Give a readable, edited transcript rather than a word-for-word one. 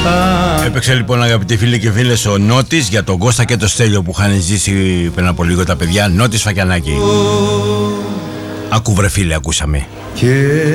Έπαιξε λοιπόν, αγαπητοί φίλοι και φίλες, ο Νότης για τον Κώστα και το Στέλιο που είχαν ζήσει πριν από λίγο τα παιδιά. Νότης Φακιανάκη. Ακού βρε φίλε, ακούσαμε.